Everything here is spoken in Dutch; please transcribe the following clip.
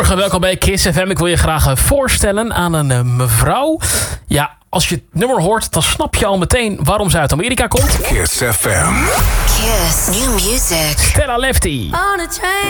Goedemorgen, welkom bij Kiss FM. Ik wil je graag voorstellen aan een mevrouw. Ja, als je het nummer hoort, dan snap je al meteen waarom ze uit Amerika komt. Kiss FM. Kiss. New music. Stella Lefty. On a train